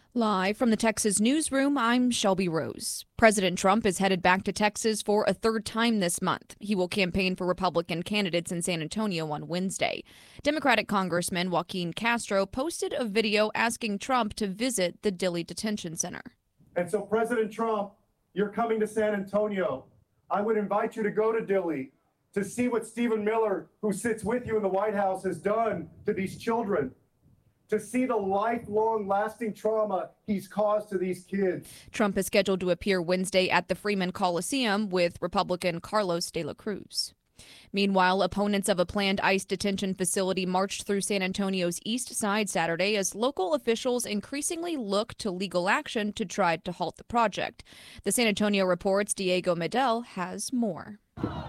Live from the Texas newsroom, I'm Shelby Rose. President Trump is headed back to Texas for a third time this month. He will campaign for Republican candidates in San Antonio on Wednesday. Democratic Congressman Joaquin Castro posted a video asking Trump to visit the Dilley Detention Center. And so, President Trump, you're coming to San Antonio. I would invite you to go to Dilley to see what Stephen Miller, who sits with you in the White House, has done to these children, to see the lifelong lasting trauma he's caused to these kids. Trump is scheduled to appear Wednesday at the Freeman Coliseum with Republican Carlos de la Cruz. Meanwhile, opponents of a planned ICE detention facility marched through San Antonio's east side Saturday as local officials increasingly look to legal action to try to halt the project. The San Antonio Report's Diego Medel has more.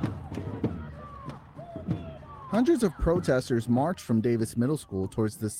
Hundreds of protesters marched from Davis Middle School towards the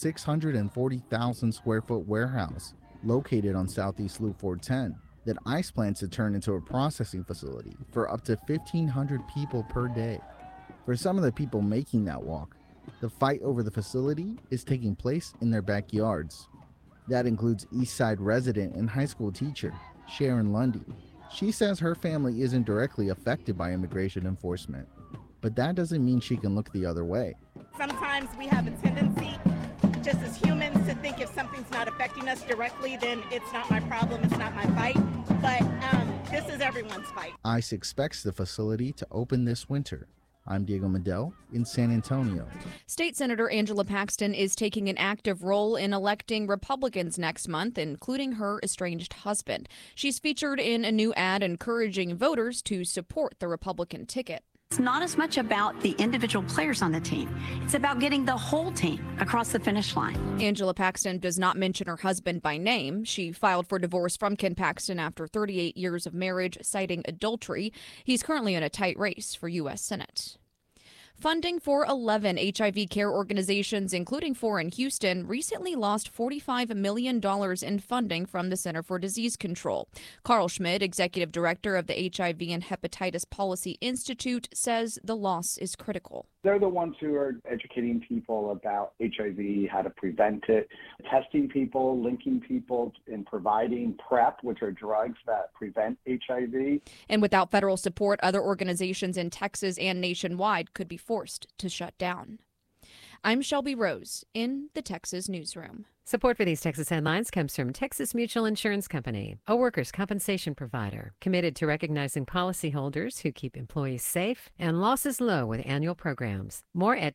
640,000 square foot warehouse located on Southeast Loop 410 that ICE plans to turn into a processing facility for up to 1,500 people per day. For some of the people making that walk, the fight over the facility is taking place in their backyards. That includes East Side resident and high school teacher Sharon Lundy. She says her family isn't directly affected by immigration enforcement, but that doesn't mean she can look the other way. Sometimes we have a tendency, just as humans, to think if something's not affecting us directly, then it's not my problem, it's not my fight. But this is everyone's fight. ICE expects the facility to open this winter. I'm Diego Medel in San Antonio. State Senator Angela Paxton is taking an active role in electing Republicans next month, including her estranged husband. She's featured in a new ad encouraging voters to support the Republican ticket. It's not as much about the individual players on the team. It's about getting the whole team across the finish line. Angela Paxton does not mention her husband by name. She filed for divorce from Ken Paxton after 38 years of marriage, citing adultery. He's currently in a tight race for U.S. Senate. Funding for 11 HIV care organizations, including 4 in Houston, recently lost $45 million in funding from the Center for Disease Control. Carl Schmidt, executive director of the HIV and Hepatitis Policy Institute, says the loss is critical. They're the ones who are educating people about HIV, how to prevent it, testing people, linking people, and providing PrEP, which are drugs that prevent HIV. And without federal support, other organizations in Texas and nationwide could be forced to shut down. I'm Shelby Rose in the Texas newsroom. Support for these Texas headlines comes from Texas Mutual Insurance Company, a workers' compensation provider committed to recognizing policyholders who keep employees safe and losses low with annual programs. More at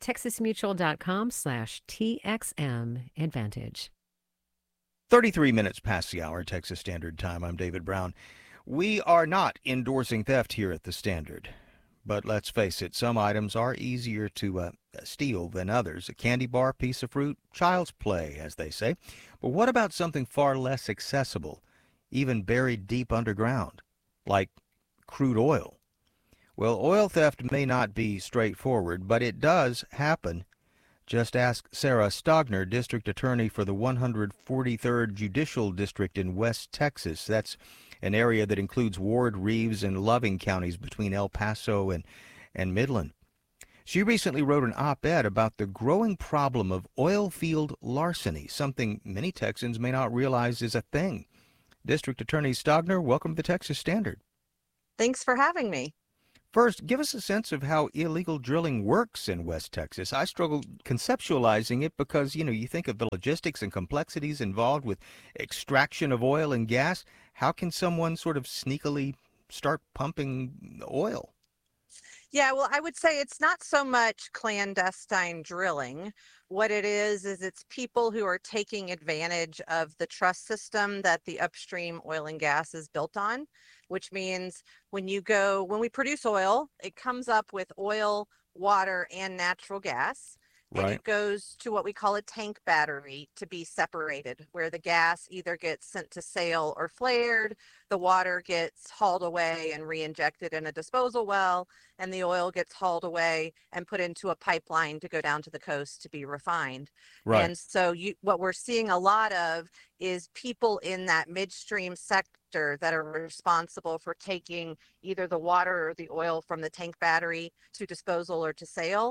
texasmutual.com/TXM Advantage. 33 minutes past the hour, Texas Standard Time. I'm David Brown. We are not endorsing theft here at the Standard. But let's face it, some items are easier to steal than others. A candy bar, piece of fruit, child's play, as they say. But what about something far less accessible, even buried deep underground, like crude oil? Well, oil theft may not be straightforward, but it does happen. Just ask Sarah Stogner, District Attorney for the 143rd Judicial District in West Texas. That's an area that includes Ward, Reeves, and Loving counties between El Paso and Midland. She recently wrote an op-ed about the growing problem of oil field larceny, something many Texans may not realize is a thing. District Attorney Stogner, welcome to the Texas Standard. Thanks for having me. First, give us a sense of how illegal drilling works in West Texas. I struggle conceptualizing it because, you think of the logistics and complexities involved with extraction of oil and gas. How can someone sort of sneakily start pumping oil? Yeah, well, I would say it's not so much clandestine drilling. What it is it's people who are taking advantage of the trust system that the upstream oil and gas is built on, which means when we produce oil, it comes up with oil, water, and natural gas. And Right. it goes to what we call a tank battery to be separated, where the gas either gets sent to sale or flared, the water gets hauled away and re-injected in a disposal well, and the oil gets hauled away and put into a pipeline to go down to the coast to be refined. Right. And so what we're seeing a lot of is people in that midstream sector that are responsible for taking either the water or the oil from the tank battery to disposal or to sale.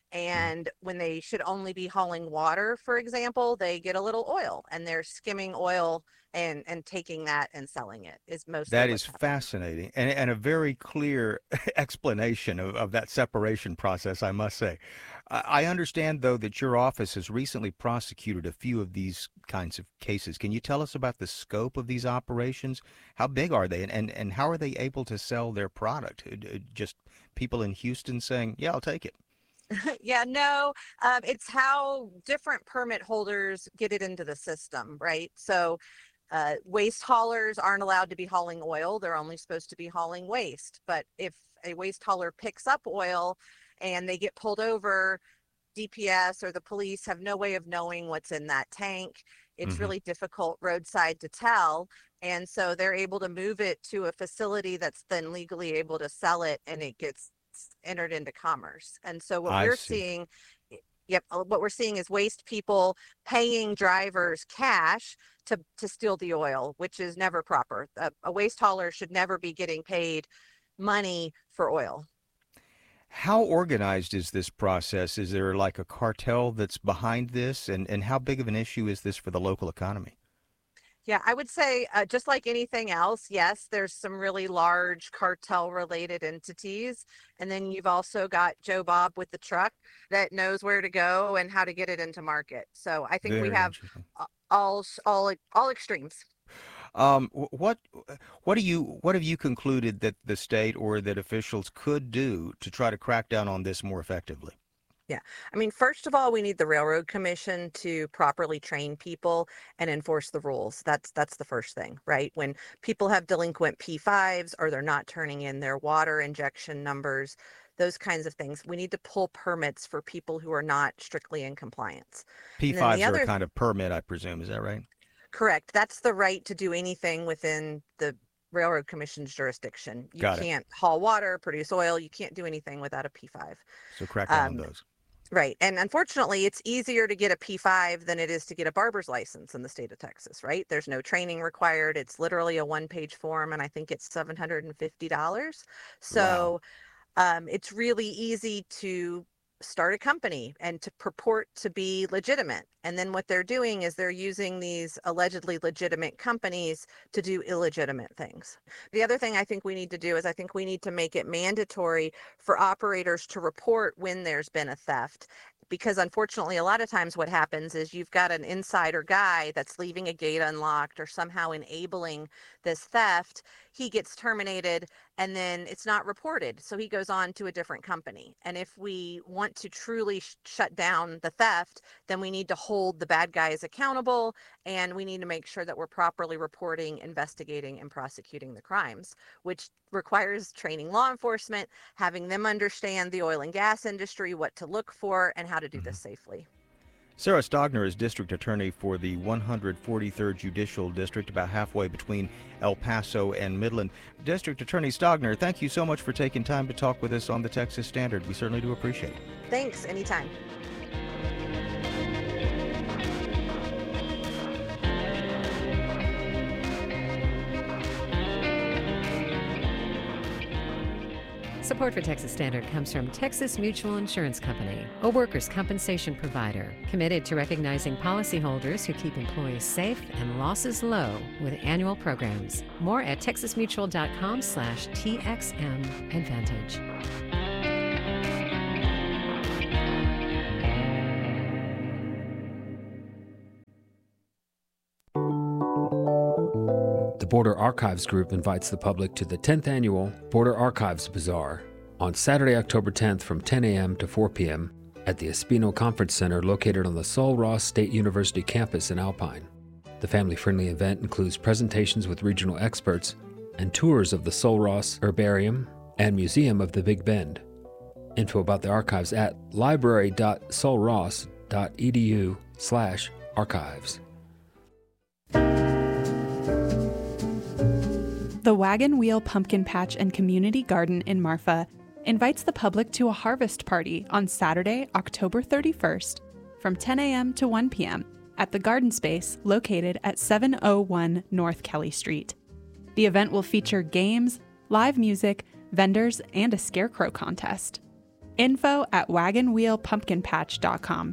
And when they should only be hauling water, for example, they get a little oil and they're skimming oil and taking that and selling it is mostly That what's is happening. fascinating and a very clear explanation of that separation process, I must say. I understand, though, that your office has recently prosecuted a few of these kinds of cases. Can you tell us about the scope of these operations? How big are they, and how are they able to sell their product? Just people in Houston saying, yeah, I'll take it. Yeah, no, it's how different permit holders get it into the system, right? So waste haulers aren't allowed to be hauling oil. They're only supposed to be hauling waste. But if a waste hauler picks up oil and they get pulled over, DPS or the police have no way of knowing what's in that tank. It's really difficult roadside to tell. And so they're able to move it to a facility that's then legally able to sell it, and it gets entered into commerce. And so what we're seeing, what we're seeing is waste people paying drivers cash to steal the oil, which is never proper. A waste hauler should never be getting paid money for oil. How organized is this process? Is there like a cartel that's behind this? And how big of an issue is this for the local economy? Yeah, I would say just like anything else, yes, there's some really large cartel related entities. And then you've also got Joe Bob with the truck that knows where to go and how to get it into market. So I think we have all extremes. What have you concluded that the state or that officials could do to try to crack down on this more effectively? Yeah. I mean, first of all, we need the Railroad Commission to properly train people and enforce the rules. That's the first thing, right? When people have delinquent P5s or they're not turning in their water injection numbers, those kinds of things, we need to pull permits for people who are not strictly in compliance. P5s are a kind of permit, I presume. Is that right? Correct. That's the right to do anything within the Railroad Commission's jurisdiction. You can't haul water, produce oil. You can't do anything without a P5. So crack down on those. Right. And unfortunately, it's easier to get a P5 than it is to get a barber's license in the state of Texas, right? There's no training required. It's literally a one-page form, and I think it's $750. So it's really easy to start a company and to purport to be legitimate. And then what they're doing is they're using these allegedly legitimate companies to do illegitimate things. The other thing I think we need to do is I think we need to make it mandatory for operators to report when there's been a theft. Because unfortunately, a lot of times what happens is you've got an insider guy that's leaving a gate unlocked or somehow enabling this theft. He gets terminated and then it's not reported. So he goes on to a different company. And if we want to truly shut down the theft, then we need to hold the bad guys accountable, and we need to make sure that we're properly reporting, investigating, and prosecuting the crimes, which requires training law enforcement, having them understand the oil and gas industry, what to look for, and how to do this safely. Sarah Stogner is district attorney for the 143rd Judicial District, about halfway between El Paso and Midland. District Attorney Stogner, thank you so much for taking time to talk with us on the Texas Standard. We certainly do appreciate it. Thanks. Anytime. Support for Texas Standard comes from Texas Mutual Insurance Company, a workers' compensation provider committed to recognizing policyholders who keep employees safe and losses low with annual programs. More at texasmutual.com/TXM Advantage. The Border Archives Group invites the public to the 10th Annual Border Archives Bazaar on Saturday, October 10th from 10 a.m. to 4 p.m. at the Espino Conference Center located on the Sul Ross State University campus in Alpine. The family-friendly event includes presentations with regional experts and tours of the Sul Ross Herbarium and Museum of the Big Bend. Info about the archives at library.sulross.edu/archives. The Wagon Wheel Pumpkin Patch and Community Garden in Marfa invites the public to a harvest party on Saturday, October 31st from 10 a.m. to 1 p.m. at the garden space located at 701 North Kelly Street. The event will feature games, live music, vendors, and a scarecrow contest. info@wagonwheelpumpkinpatch.com.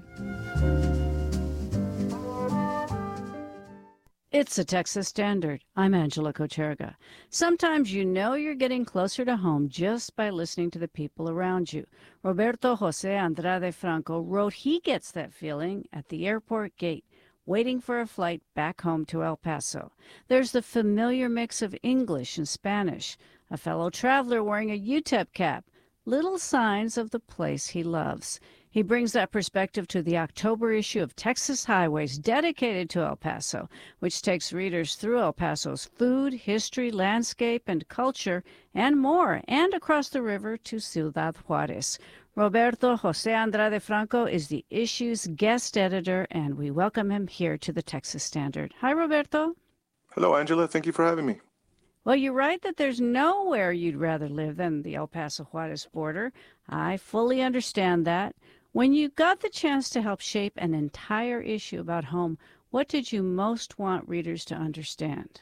It's a Texas Standard. I'm Angela Kocherga. Sometimes you know you're getting closer to home just by listening to the people around you. Roberto Jose Andrade Franco wrote he gets that feeling at the airport gate, waiting for a flight back home to El Paso. There's the familiar mix of English and Spanish, a fellow traveler wearing a UTEP cap, little signs of the place he loves. He brings that perspective to the October issue of Texas Highways, dedicated to El Paso, which takes readers through El Paso's food, history, landscape, and culture, and more, and across the river to Ciudad Juarez. Roberto Jose Andrade Franco is the issue's guest editor, and we welcome him here to the Texas Standard. Hi, Roberto. Hello, Angela. Thank you for having me. Well, you write that there's nowhere you'd rather live than the El Paso Juarez border. I fully understand that. When you got the chance to help shape an entire issue about home, what did you most want readers to understand?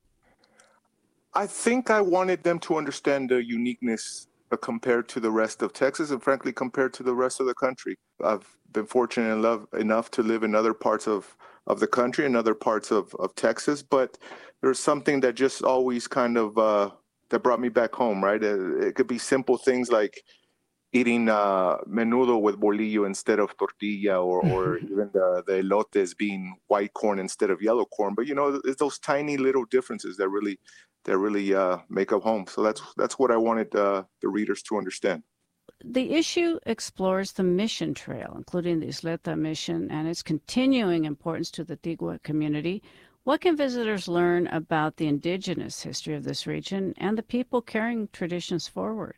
I think I wanted them to understand the uniqueness compared to the rest of Texas and frankly compared to the rest of the country. I've been fortunate enough to live in other parts of the country and other parts of Texas, but there's something that just always kind of that brought me back home, right? It could be simple things like eating menudo with bolillo instead of tortilla, or even the elotes being white corn instead of yellow corn. But it's those tiny little differences that really make up home. So that's what I wanted the readers to understand. The issue explores the mission trail, including the Isleta mission and its continuing importance to the Tigua community. What can visitors learn about the indigenous history of this region and the people carrying traditions forward?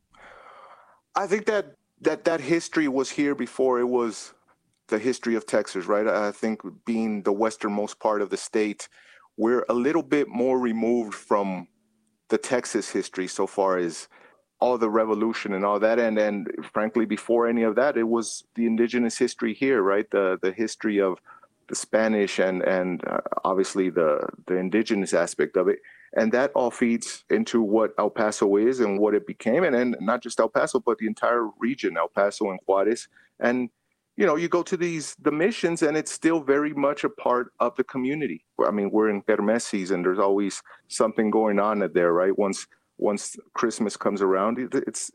I think that history was here before it was the history of Texas, right? I think being the westernmost part of the state, we're a little bit more removed from the Texas history so far as all the revolution and all that. And frankly, before any of that, it was the indigenous history here, right? The history of the Spanish and obviously the indigenous aspect of it. And that all feeds into what El Paso is and what it became. And not just El Paso, but the entire region, El Paso and Juarez. And, you go to the missions and it's still very much a part of the community. I mean, we're in Kermés season. There's always something going on there, right? Once Christmas comes around, it's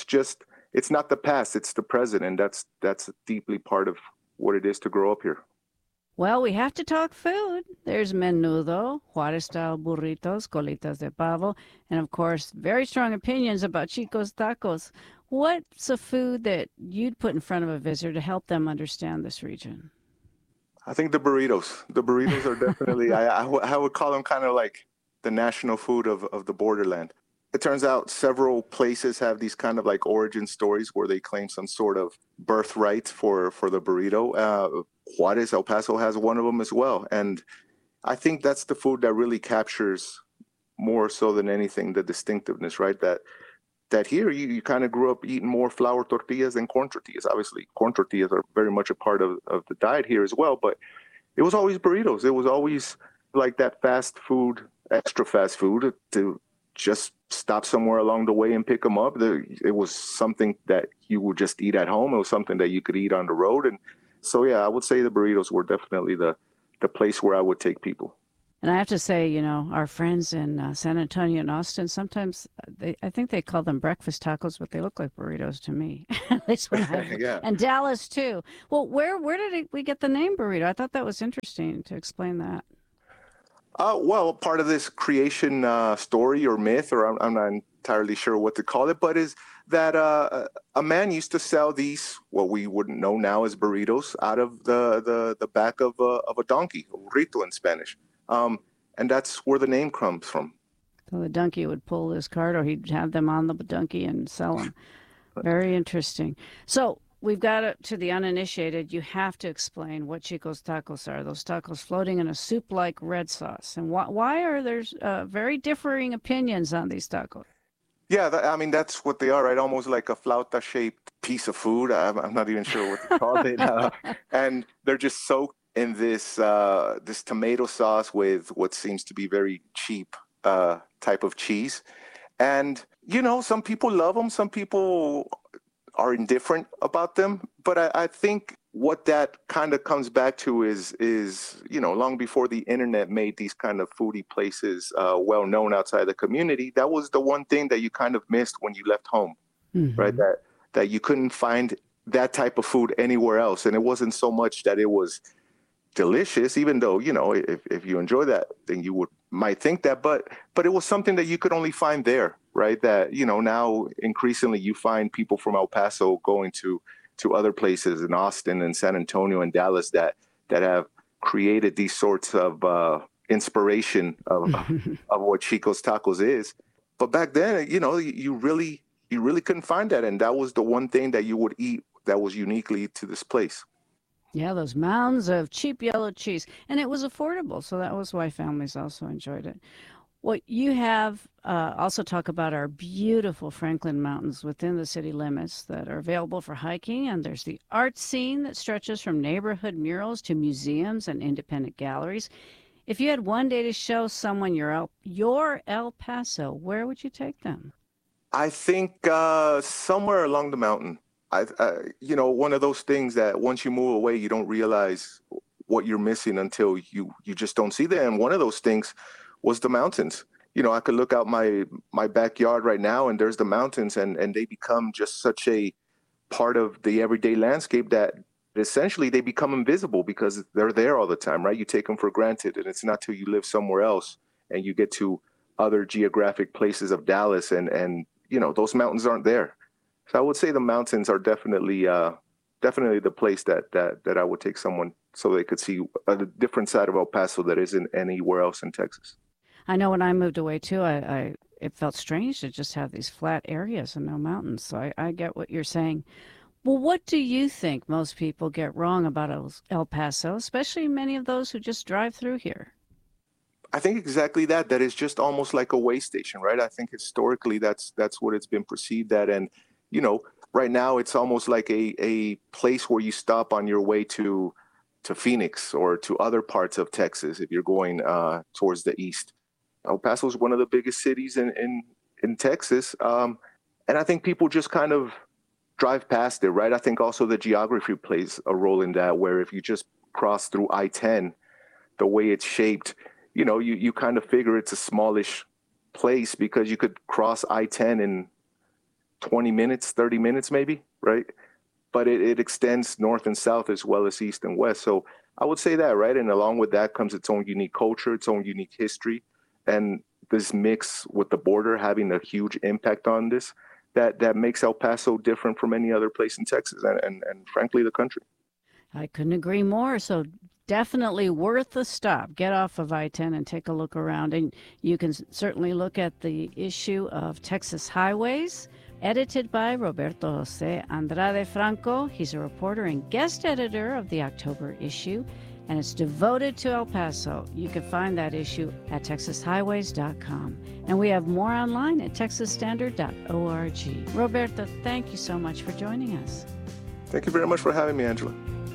not the past, it's the present. And that's deeply part of what it is to grow up here. Well, we have to talk food. There's menudo, Juarez-style burritos, colitas de pavo, and of course, very strong opinions about Chico's tacos. What's a food that you'd put in front of a visitor to help them understand this region? I think the burritos. The burritos are definitely, I would call them kind of like the national food of the borderland. It turns out several places have these kind of like origin stories where they claim some sort of birthright for the burrito. Juarez, El Paso has one of them as well. And I think that's the food that really captures more so than anything the distinctiveness, right? That here you kind of grew up eating more flour tortillas than corn tortillas. Obviously, corn tortillas are very much a part of the diet here as well, but it was always burritos. It was always like that fast food, extra fast food to just stop somewhere along the way and pick them up. It was something that you would just eat at home. It was something that you could eat on the road. And so, yeah, I would say the burritos were definitely the place where I would take people. And I have to say, our friends in San Antonio and Austin, sometimes I think they call them breakfast tacos, but they look like burritos to me. At least when yeah. And Dallas, too. Well, where did we get the name burrito? I thought that was interesting to explain that. Well, part of this creation story or myth, or I'm not entirely sure what to call it, but is that a man used to sell these, what we wouldn't know now as burritos, out of the back of a donkey, a burrito in Spanish. And that's where the name comes from. So the donkey would pull his cart, or he'd have them on the donkey and sell them. Very interesting. So we've got to the uninitiated. You have to explain what Chico's tacos are. Those tacos floating in a soup-like red sauce. And why are there very differing opinions on these tacos? Yeah, that's what they are, right? Almost like a flauta-shaped piece of food. I'm not even sure what to call it. And they're just soaked in this tomato sauce with what seems to be very cheap type of cheese. And, some people love them. Some people are indifferent about them. But I think what that kind of comes back to is, long before the internet made these kind of foodie places well known outside the community, that was the one thing that you kind of missed when you left home, right? That you couldn't find that type of food anywhere else. And it wasn't so much that it was delicious, even though, if you enjoy that, then you might think that, but it was something that you could only find there, right? That, now increasingly you find people from El Paso going to other places in Austin and San Antonio and Dallas that have created these sorts of inspiration of what Chico's Tacos is. But back then, you really couldn't find that. And that was the one thing that you would eat that was uniquely to this place. Yeah, those mounds of cheap yellow cheese. And it was affordable, so that was why families also enjoyed it. Well, you have also talk about our beautiful Franklin Mountains within the city limits that are available for hiking. And there's the art scene that stretches from neighborhood murals to museums and independent galleries. If you had one day to show someone your El Paso, where would you take them? I think somewhere along the mountain. One of those things that once you move away, you don't realize what you're missing until you just don't see them. And one of those things was the mountains. I could look out my backyard right now and there's the mountains and they become just such a part of the everyday landscape that essentially they become invisible because they're there all the time, right? You take them for granted, and it's not till you live somewhere else and you get to other geographic places of Dallas and those mountains aren't there. So I would say the mountains are definitely the place that I would take someone so they could see a different side of El Paso that isn't anywhere else in Texas. I know when I moved away too, it felt strange to just have these flat areas and no mountains. So I get what you're saying. Well, what do you think most people get wrong about El Paso, especially many of those who just drive through here? I think exactly that it's just almost like a way station, right? I think historically that's what it's been perceived at. And, right now it's almost like a place where you stop on your way to Phoenix or to other parts of Texas if you're going towards the east. El Paso is one of the biggest cities in Texas. And I think people just kind of drive past it, right? I think also the geography plays a role in that, where if you just cross through I-10, the way it's shaped, you kind of figure it's a smallish place because you could cross I-10 in 20 minutes, 30 minutes maybe, right? But it extends north and south as well as east and west. So I would say that, right? And along with that comes its own unique culture, its own unique history. And this mix with the border having a huge impact on this, that makes El Paso different from any other place in Texas and frankly, the country. I couldn't agree more. So definitely worth a stop. Get off of I-10 and take a look around. And you can certainly look at the issue of Texas Highways, edited by Roberto Jose Andrade Franco. He's a reporter and guest editor of the October issue, and it's devoted to El Paso. You can find that issue at texashighways.com. And we have more online at texasstandard.org. Roberto, thank you so much for joining us. Thank you very much for having me, Angela.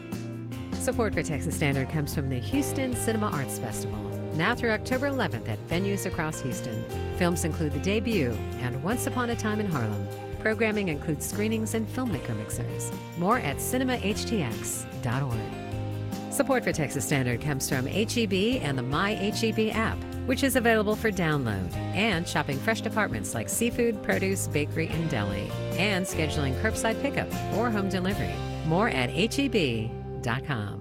Support for Texas Standard comes from the Houston Cinema Arts Festival, now through October 11th at venues across Houston. Films include The Debut and Once Upon a Time in Harlem. Programming includes screenings and filmmaker mixers. More at cinemahtx.org. Support for Texas Standard comes from H-E-B and the My H-E-B app, which is available for download, and shopping fresh departments like seafood, produce, bakery, and deli, and scheduling curbside pickup or home delivery. More at HEB.com.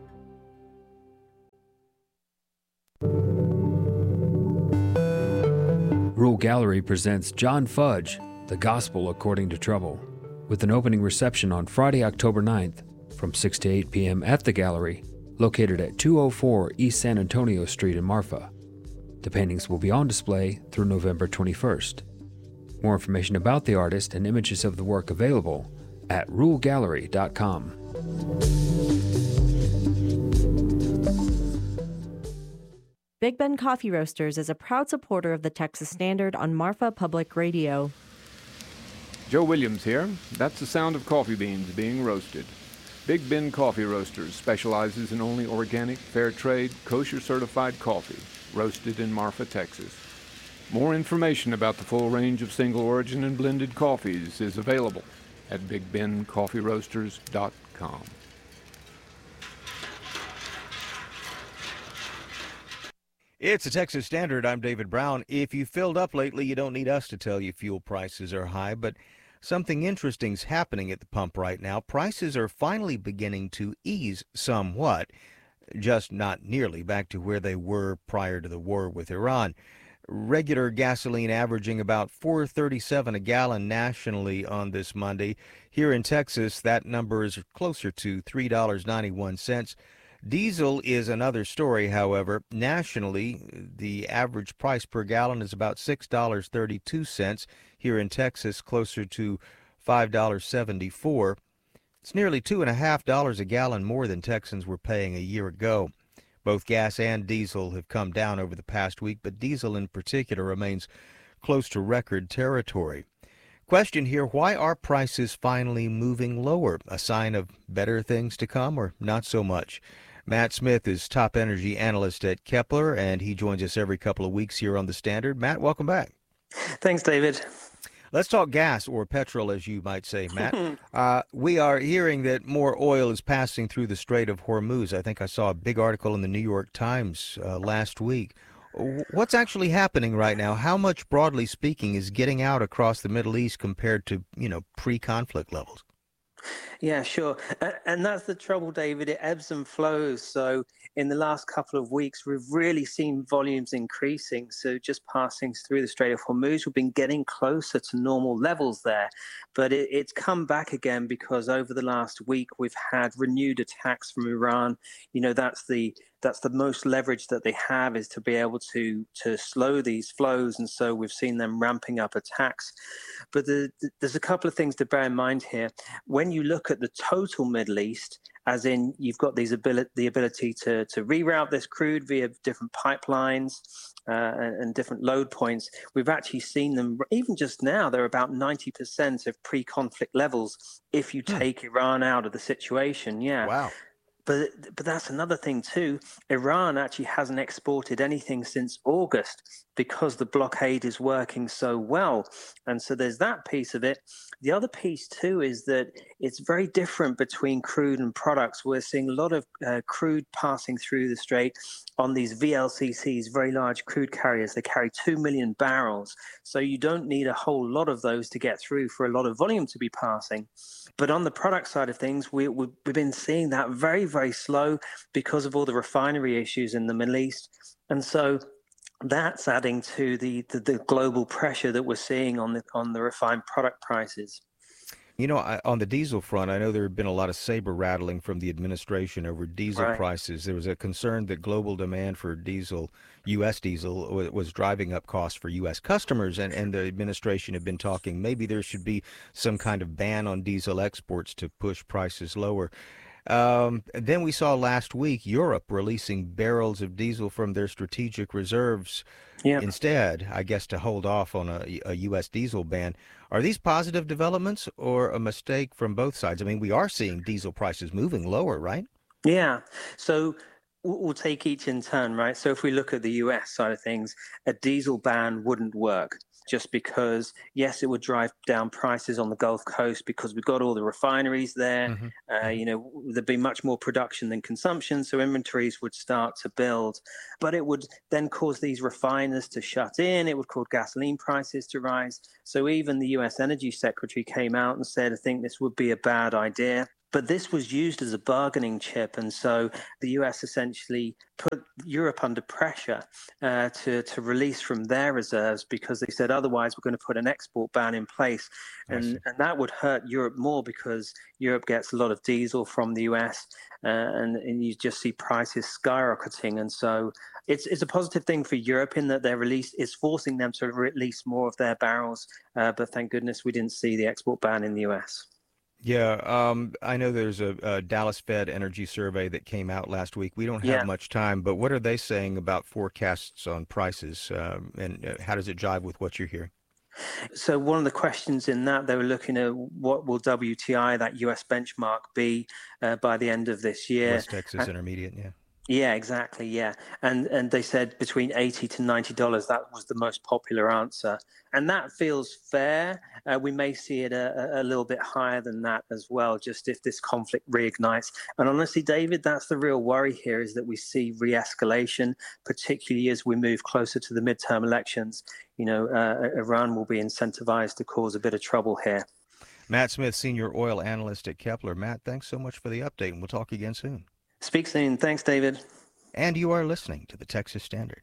Rural Gallery presents John Fudge, The Gospel According to Trouble, with an opening reception on Friday, October 9th from 6 to 8 p.m. at the gallery, located at 204 East San Antonio Street in Marfa. The paintings will be on display through November 21st. More information about the artist and images of the work available at ruralgallery.com. Big Ben Coffee Roasters is a proud supporter of the Texas Standard on Marfa Public Radio. Joe Williams here. That's the sound of coffee beans being roasted. Big Ben Coffee Roasters specializes in only organic, fair trade, kosher certified coffee, roasted in Marfa, Texas. More information about the full range of single origin and blended coffees is available at BigBenCoffeeRoasters.com. It's the Texas Standard. I'm David Brown. If you filled up lately, you don't need us to tell you fuel prices are high, but something interesting's happening at the pump right now. Prices are finally beginning to ease somewhat, just not nearly back to where they were prior to the war with Iran. Regular gasoline averaging about $4.37 a gallon nationally on this Monday. Here in Texas, that number is closer to $3.91. Diesel is another story, however. Nationally, the average price per gallon is about $6.32. Here in Texas, closer to $5.74. It's nearly $2.50 a gallon more than Texans were paying a year ago. Both gas and diesel have come down over the past week, but diesel in particular remains close to record territory. Question here, why are prices finally moving lower? A sign of better things to come or not so much? Matt Smith is top energy analyst at Kepler, and he joins us every couple of weeks here on The Standard. Matt, welcome back. Thanks, David. Let's talk gas, or petrol, as you might say, Matt. We are hearing that more oil is passing through the Strait of Hormuz. I think I saw a big article in the New York Times last week. What's actually happening right now? How much, broadly speaking, is getting out across the Middle East compared to, pre-conflict levels? Yeah, sure. And that's the trouble, David. It ebbs and flows. So in the last couple of weeks, we've really seen volumes increasing. So just passing through the Strait of Hormuz, we've been getting closer to normal levels there. But it's come back again because over the last week, we've had renewed attacks from Iran. That's the most leverage that they have, is to be able to slow these flows. And so we've seen them ramping up attacks. But there's a couple of things to bear in mind here. When you look at the total Middle East, as in you've got the ability to reroute this crude via different pipelines and different load points, we've actually seen them, even just now, they're about 90% of pre-conflict levels if you take Iran out of the situation. Yeah. Wow. But that's another thing too. Iran actually hasn't exported anything since August because the blockade is working so well. And so there's that piece of it. The other piece too is that it's very different between crude and products. We're seeing a lot of crude passing through the strait on these VLCCs, very large crude carriers. They carry 2 million barrels. So you don't need a whole lot of those to get through for a lot of volume to be passing. But on the product side of things, we've been seeing that very, very slow because of all the refinery issues in the Middle East. And so that's adding to the global pressure that we're seeing on the refined product prices. On the diesel front, I know there have been a lot of saber rattling from the administration over diesel prices. There was a concern that global demand for diesel, U.S. diesel, was driving up costs for U.S. customers, and the administration had been talking maybe there should be some kind of ban on diesel exports to push prices lower. Then we saw last week Europe releasing barrels of diesel from their strategic reserves instead, I guess, to hold off on a U.S. diesel ban. Are these positive developments or a mistake from both sides? I mean, we are seeing diesel prices moving lower, right? Yeah. So we'll take each in turn, right? So if we look at the U.S. side of things, a diesel ban wouldn't work. Just because, yes, it would drive down prices on the Gulf Coast because we've got all the refineries there. There'd be much more production than consumption, so inventories would start to build. But it would then cause these refiners to shut in. It would cause gasoline prices to rise. So even the U.S. Energy Secretary came out and said, I think this would be a bad idea. But this was used as a bargaining chip, and so the U.S. essentially put Europe under pressure to release from their reserves because they said otherwise we're going to put an export ban in place, and that would hurt Europe more because Europe gets a lot of diesel from the U.S. And you just see prices skyrocketing, and so it's a positive thing for Europe in that their release is forcing them to release more of their barrels. But thank goodness we didn't see the export ban in the U.S. Yeah, I know there's a Dallas Fed energy survey that came out last week. We don't have much time, but what are they saying about forecasts on prices, and how does it jive with what you're hearing? So one of the questions in that, they were looking at what will WTI, that US benchmark, be by the end of this year. West Texas Intermediate, Yeah, exactly. Yeah. And they said between $80 to $90, that was the most popular answer. And that feels fair. We may see it a little bit higher than that as well, just if this conflict reignites. And honestly, David, that's the real worry here, is that we see re-escalation, particularly as we move closer to the midterm elections. Iran will be incentivized to cause a bit of trouble here. Matt Smith, senior oil analyst at Kepler. Matt, thanks so much for the update, and we'll talk again soon. Speak soon. Thanks, David. And you are listening to the Texas Standard.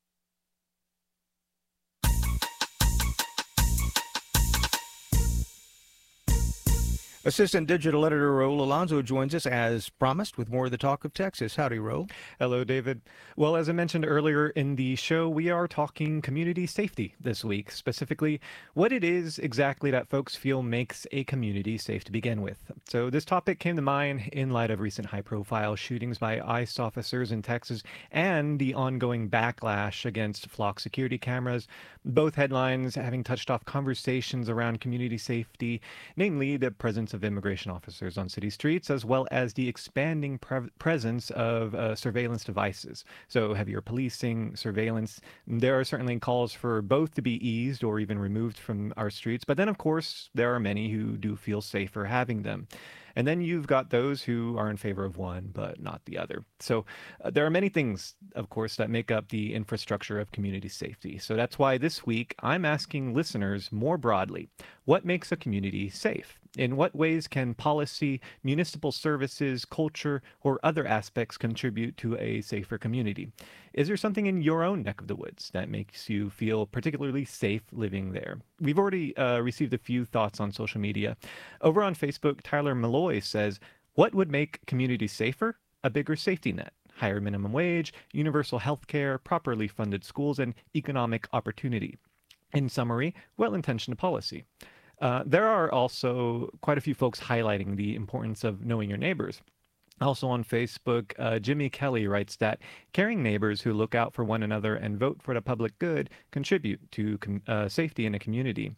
Assistant Digital Editor Raul Alonso joins us as promised with more of the talk of Texas. Howdy, Raul. Hello, David. Well, as I mentioned earlier in the show, we are talking community safety this week, specifically what it is exactly that folks feel makes a community safe to begin with. So this topic came to mind in light of recent high-profile shootings by ICE officers in Texas and the ongoing backlash against flock security cameras, both headlines having touched off conversations around community safety, namely the presence of immigration officers on city streets, as well as the expanding presence of surveillance devices. So heavier policing, surveillance. There are certainly calls for both to be eased or even removed from our streets. But then, of course, there are many who do feel safer having them. And then you've got those who are in favor of one, but not the other. So there are many things, of course, that make up the infrastructure of community safety. So that's why this week I'm asking listeners more broadly, what makes a community safe? In what ways can policy, municipal services, culture, or other aspects contribute to a safer community? Is there something in your own neck of the woods that makes you feel particularly safe living there? We've already received a few thoughts on social media. Over on Facebook, Tyler Malloy says, what would make communities safer? A bigger safety net, higher minimum wage, universal health care, properly funded schools, and economic opportunity. In summary, well-intentioned policy. There are also quite a few folks highlighting the importance of knowing your neighbors. Also on Facebook, Jimmy Kelly writes that caring neighbors who look out for one another and vote for the public good contribute to safety in a community.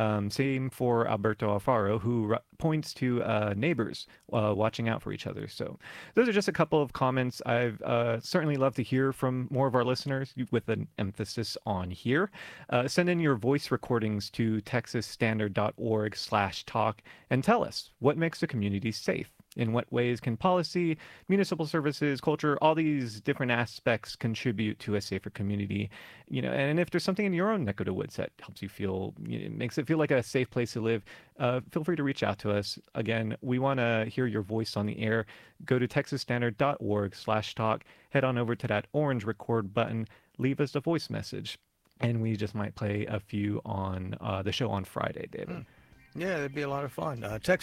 Same for Alberto Alfaro, who points to neighbors watching out for each other. So those are just a couple of comments. I've certainly love to hear from more of our listeners with an emphasis on here. Send in your voice recordings to texasstandard.org/talk and tell us what makes a community safe. In what ways can policy, municipal services, culture, all these different aspects contribute to a safer community? And if there's something in your own neck of the woods that helps you feel, makes it feel like a safe place to live, feel free to reach out to us. Again, we want to hear your voice on the air. Go to texasstandard.org/talk, head on over to that orange record button, leave us a voice message, and we just might play a few on the show on Friday, David. Yeah, that'd be a lot of fun.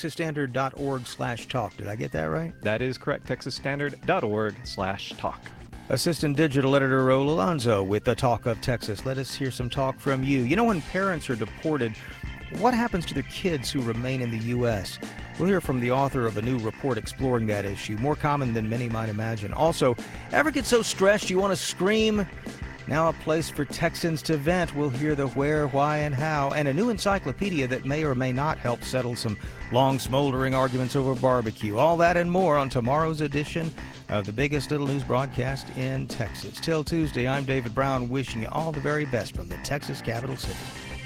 texasstandard.org/talk. Did I get that right? That is correct. texasstandard.org/talk. Assistant Digital Editor Raul Alonso with the Talk of Texas. Let us hear some talk from you. When parents are deported, what happens to their kids who remain in the U.S.? We'll hear from the author of a new report exploring that issue, more common than many might imagine. Also, ever get so stressed you want to scream? Now a place for Texans to vent. We'll hear the where, why, and how, and a new encyclopedia that may or may not help settle some long, smoldering arguments over barbecue. All that and more on tomorrow's edition of the biggest little news broadcast in Texas. Till Tuesday, I'm David Brown, wishing you all the very best from the Texas capital city.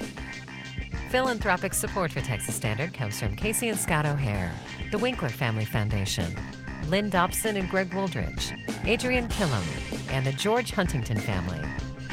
Philanthropic support for Texas Standard comes from Casey and Scott O'Hare, the Winkler Family Foundation, Lynn Dobson and Greg Wooldridge, Adrian Killam, and the George Huntington family.